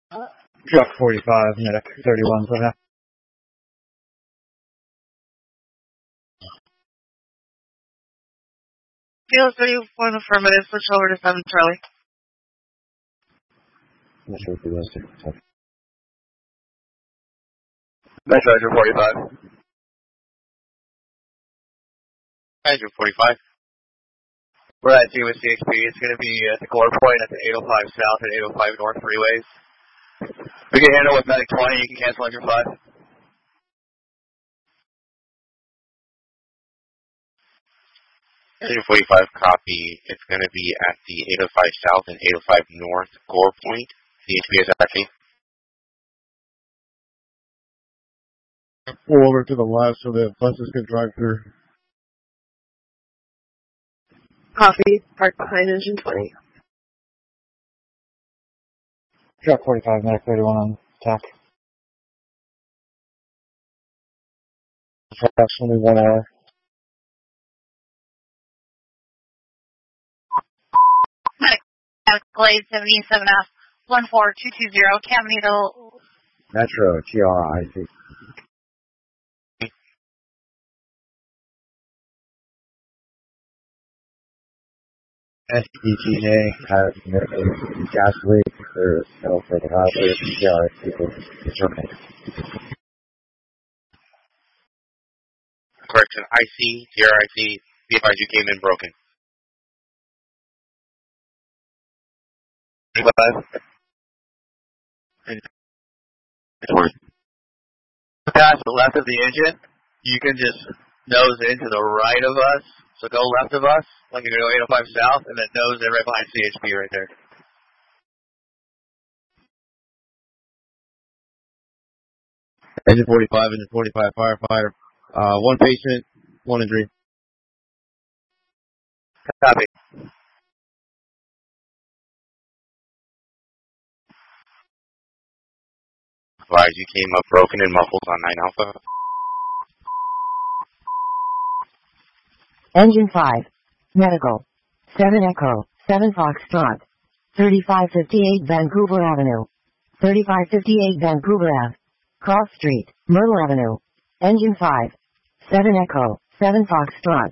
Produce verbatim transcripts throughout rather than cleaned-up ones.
Truck forty-five, medic thirty-one, so half. Field thirty-one affirmative, switch over to seven Charlie. Metro realistic. Metro Azure forty-five. Azure forty-five. We're at G with C H P. It's going to be at the core point at the eight oh five South and eight oh five North freeways. We can handle with medic twenty. You can cancel on your five. Azure forty-five, copy. It's going to be at the eight oh five South and eight oh five North Gore Point. C H P is acting. Pull over to the left so that buses can drive through. Copy. Park behind engine twenty. Truck forty-five, medic thirty-one on attack. Approximately one hour. Medic, Glade seventy-seven F, one four two two zero, Camino. Metro, T R I C. S D T J has a gas leak. There's no further highway. T R I C is terminated. Correction, I C, T R I C, be advised you came in broken. Past the left of the engine, you can just nose in to the right of us. So go left of us, like you're going to go eight oh five South, and then nose in right behind C H P right there. Engine forty-five, engine forty-five, firefighter. Uh, one patient, one injury. Copy. Advise you came up broken and muffled on nine Alpha. Engine five. Medical. seven Echo. seven Foxtrot. thirty-five fifty-eight Vancouver Avenue. thirty-five fifty-eight Vancouver Ave. Cross Street, Myrtle Avenue. Engine five. seven Echo. seven Foxtrot.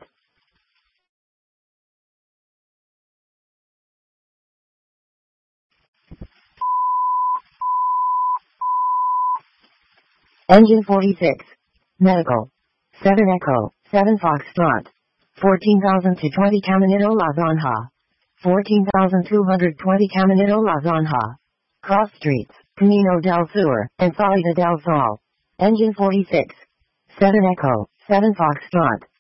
Engine forty-six. Medical. seven Echo. seven Foxtrot. fourteen thousand two hundred twenty Caminito La Zanja. fourteen thousand two hundred twenty Caminito La Zanja. Cross Streets, Camino del Sur, and Salida del Sol. Engine forty-six. seven Echo. seven Foxtrot.